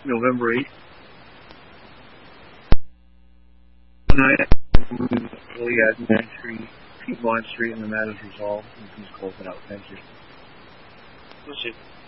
November 8th. Tonight, early at 93 Piedmont Street, and the matter's resolved. You can just close it out. Thank you. Let's see.